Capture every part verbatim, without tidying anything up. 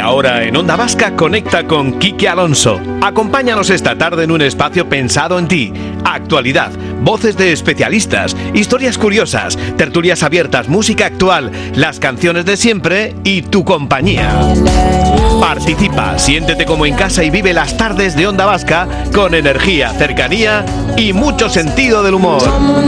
ahora en Onda Vasca conecta con Quique Alonso. Acompáñanos esta tarde en un espacio pensado en ti. Actualidad, voces de especialistas, historias curiosas, tertulias abiertas, música actual, las canciones de siempre y tu compañía. Participa, siéntete como en casa y vive las tardes de Onda Vasca con energía, cercanía y mucho sentido del humor.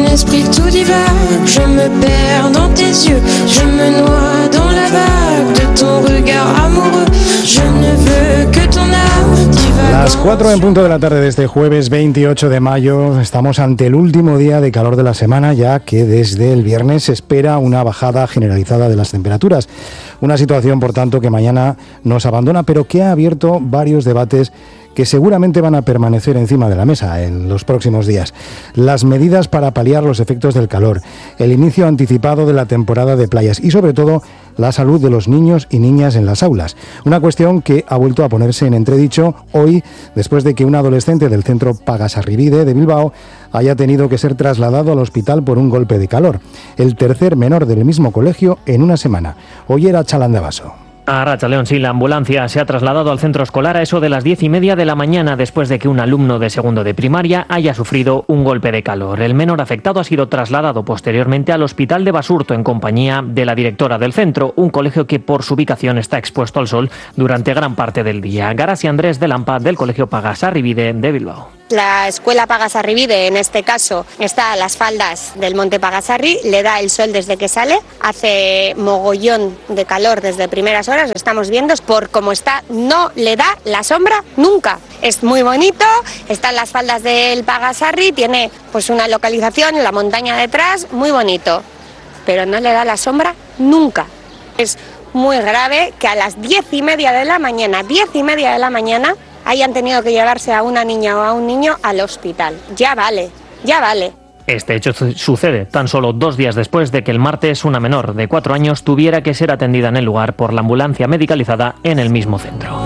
Las cuatro en punto de la tarde de este jueves veintiocho de mayo, estamos ante el último día de calor de la semana, ya que desde el viernes se espera una bajada generalizada de las temperaturas. Una situación, por tanto, que mañana nos abandona, pero que ha abierto varios debates que seguramente van a permanecer encima de la mesa en los próximos días. Las medidas para paliar los efectos del calor, el inicio anticipado de la temporada de playas y, sobre todo, la salud de los niños y niñas en las aulas. Una cuestión que ha vuelto a ponerse en entredicho hoy, después de que un adolescente del centro Pagasarribide de Bilbao haya tenido que ser trasladado al hospital por un golpe de calor. El tercer menor del mismo colegio en una semana. Hoy era Chalandabaso. Arratsaldeon, sí, la ambulancia se ha trasladado al centro escolar a eso de las diez y media de la mañana después de que un alumno de segundo de primaria haya sufrido un golpe de calor. El menor afectado ha sido trasladado posteriormente al hospital de Basurto en compañía de la directora del centro, un colegio que por su ubicación está expuesto al sol durante gran parte del día. Garasi Andrés de Lampa, del colegio Pagasarribide de Bilbao. La escuela Pagasarribide, en este caso, está a las faldas del monte Pagasarri, le da el sol desde que sale, hace mogollón de calor desde primeras horas, estamos viendo, por cómo está, no le da la sombra nunca. Es muy bonito, está en las faldas del Pagasarri, tiene pues una localización, la montaña detrás, muy bonito, pero no le da la sombra nunca. Es muy grave que a las diez y media de la mañana, diez y media de la mañana, hayan tenido que llevarse a una niña o a un niño al hospital. Ya vale, ya vale. Este hecho sucede tan solo dos días después de que el martes una menor de cuatro años tuviera que ser atendida en el lugar por la ambulancia medicalizada en el mismo centro.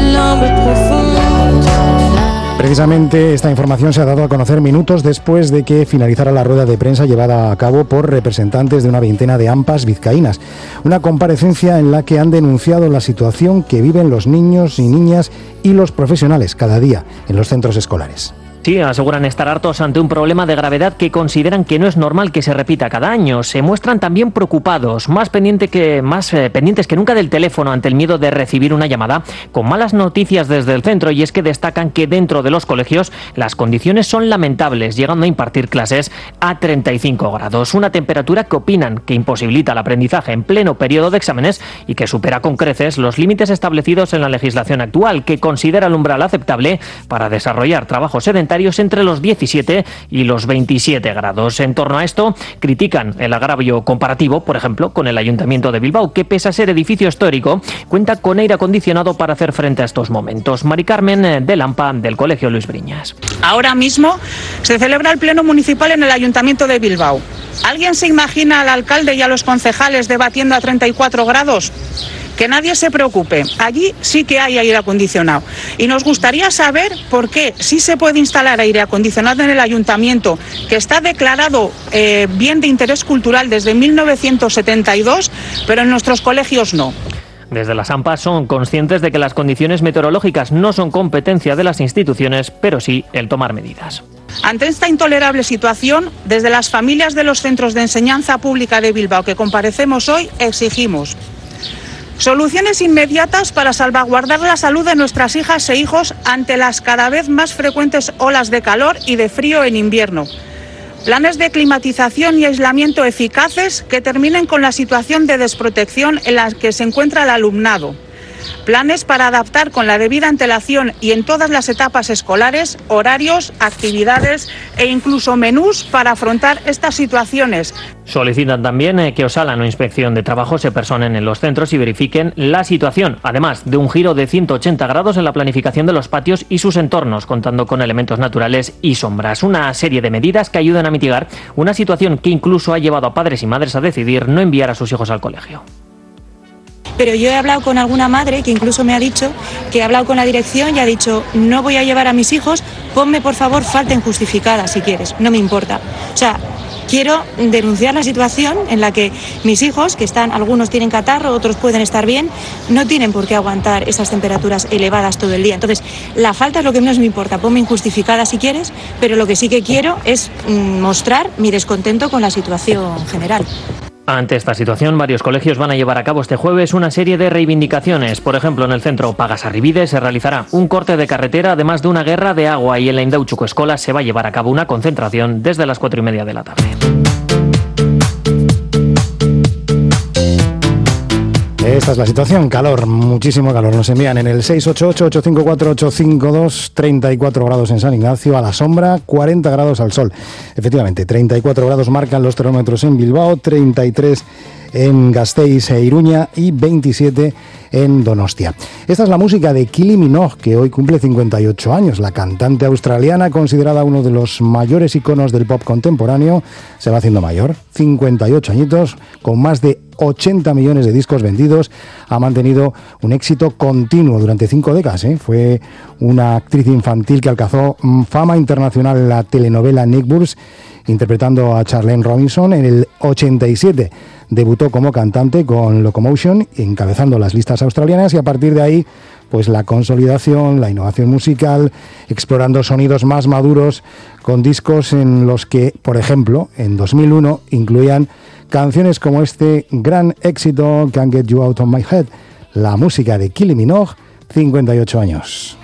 Precisamente esta información se ha dado a conocer minutos después de que finalizara la rueda de prensa llevada a cabo por representantes de una veintena de AMPAs vizcaínas. Una comparecencia en la que han denunciado la situación que viven los niños y niñas y los profesionales cada día en los centros escolares. Sí, aseguran estar hartos ante un problema de gravedad que consideran que no es normal que se repita cada año. Se muestran también preocupados, más, pendiente que, más eh, pendientes que nunca del teléfono ante el miedo de recibir una llamada con malas noticias desde el centro, y es que destacan que dentro de los colegios las condiciones son lamentables, llegando a impartir clases a treinta y cinco grados, una temperatura que opinan que imposibilita el aprendizaje en pleno periodo de exámenes y que supera con creces los límites establecidos en la legislación actual, que considera el umbral aceptable para desarrollar trabajos sedentarios entre los diecisiete y los veintisiete grados. En torno a esto, critican el agravio comparativo, por ejemplo, con el Ayuntamiento de Bilbao, que pese a ser edificio histórico, cuenta con aire acondicionado para hacer frente a estos momentos. Mari Carmen de Lampa, del Colegio Luis Briñas. Ahora mismo se celebra el Pleno Municipal en el Ayuntamiento de Bilbao. ¿Alguien se imagina al alcalde y a los concejales debatiendo a treinta y cuatro grados? Que nadie se preocupe, allí sí que hay aire acondicionado. Y nos gustaría saber por qué sí se puede instalar aire acondicionado en el ayuntamiento, que está declarado eh, bien de interés cultural desde mil novecientos setenta y dos, pero en nuestros colegios no. Desde las AMPAs son conscientes de que las condiciones meteorológicas no son competencia de las instituciones, pero sí el tomar medidas. Ante esta intolerable situación, desde las familias de los centros de enseñanza pública de Bilbao que comparecemos hoy, exigimos soluciones inmediatas para salvaguardar la salud de nuestras hijas e hijos ante las cada vez más frecuentes olas de calor y de frío en invierno. Planes de climatización y aislamiento eficaces que terminen con la situación de desprotección en la que se encuentra el alumnado. Planes para adaptar con la debida antelación y en todas las etapas escolares, horarios, actividades e incluso menús para afrontar estas situaciones. Solicitan también que Osalan o Inspección de Trabajo se personen en los centros y verifiquen la situación, además de un giro de ciento ochenta grados en la planificación de los patios y sus entornos, contando con elementos naturales y sombras. Una serie de medidas que ayudan a mitigar una situación que incluso ha llevado a padres y madres a decidir no enviar a sus hijos al colegio. Pero yo he hablado con alguna madre que incluso me ha dicho que ha hablado con la dirección y ha dicho: no voy a llevar a mis hijos, ponme por favor falta injustificada si quieres, no me importa. O sea, quiero denunciar la situación en la que mis hijos, que están, algunos tienen catarro, otros pueden estar bien, no tienen por qué aguantar esas temperaturas elevadas todo el día. Entonces, la falta es lo que menos me importa, ponme injustificada si quieres, pero lo que sí que quiero es mm, mostrar mi descontento con la situación general. Ante esta situación, varios colegios van a llevar a cabo este jueves una serie de reivindicaciones. Por ejemplo, en el centro Pagasarribide se realizará un corte de carretera, además de una guerra de agua, y en la Indautxuko Escola se va a llevar a cabo una concentración desde las cuatro y media de la tarde. Esta es la situación, calor, muchísimo calor. Nos envían en el seis ocho ocho, ocho cinco cuatro, ocho cinco dos, treinta y cuatro grados en San Ignacio, a la sombra, cuarenta grados al sol. Efectivamente, treinta y cuatro grados marcan los termómetros en Bilbao, treinta y tres en Gasteiz e Iruña y veintisiete en Donostia. Esta es la música de Kylie Minogue, que hoy cumple cincuenta y ocho años. La cantante australiana, considerada uno de los mayores iconos del pop contemporáneo, se va haciendo mayor. cincuenta y ocho añitos, con más de ochenta millones de discos vendidos, ha mantenido un éxito continuo durante cinco décadas. ¿eh? Fue una actriz infantil que alcanzó fama internacional en la telenovela Neighbours, interpretando a Charlene Robinson. En el ochenta y siete debutó como cantante con Locomotion, encabezando las listas australianas, y a partir de ahí, pues la consolidación, la innovación musical, explorando sonidos más maduros con discos en los que, por ejemplo, en dos mil uno incluían canciones como este gran éxito, Can't Get You Out of My Head, la música de Kylie Minogue, cincuenta y ocho años.